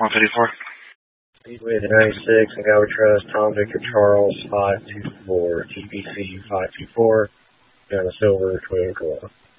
154. Speedway the 96, and Albatross, Tom Victor Charles, 524, TPC 524, down the Silver, Toyota Corolla.